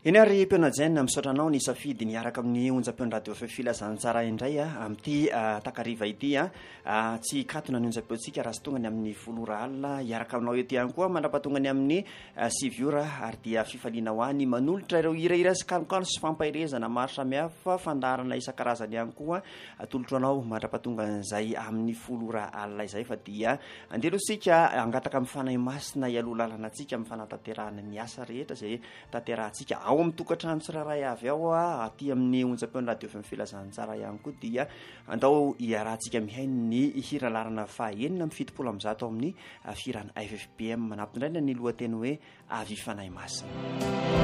Eny ary mpianajaina misaotra anao ny safidy niaraka amin'ny onjam-peon'ny radio filazana tsara indray amin'ity takariva ity tsy katona ny onjam-peontsika raha sy tonga ny amin'ny 10 iaraka aminao ety ihany koa mandrapatonga ny amin'ny 7 ary dia fifaliana ho any manolotra ireo hirahira sy kalokalo sy fampahirezana maro samihafa fandarana isan-karazany ihany koa atolotro anao mandrapatonga an'izay amin'ny 10 izay fa dia andelosika angataka amin'ny fanahy masina ialoha lalana antsika amin'ny fanatanterahana ny asa rehetra izay tanterahantsika ao amin'ny tokantrano tsirairay avy ao aty amin'ny onjam-peon'ny radio filazana tsara ihany koa dia andao iarahantsika mihaino ny hiralarana fahaenina amin'ny 70 ao amin'ny firana FFPM manampindraina ny lohateny hoe avy fanahy masina.